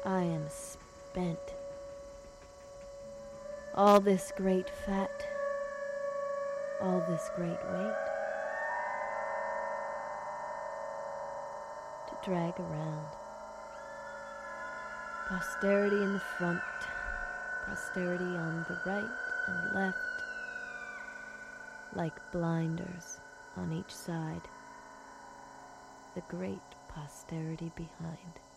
I am spent. All this great fat, all this great weight, to drag around. Posterity in the front, posterity on the right and left, like blinders on each side, the great posterity behind.